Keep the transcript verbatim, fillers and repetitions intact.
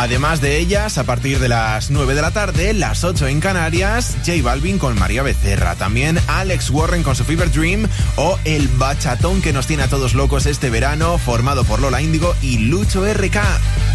Además de ellas, a partir de las nueve de la tarde, las ocho en Canarias, J Balvin con María Becerra, también Alex Warren con su Fever Dream o el bachatón que nos tiene a todos locos este verano, formado por Lola Índigo y Lucho R K.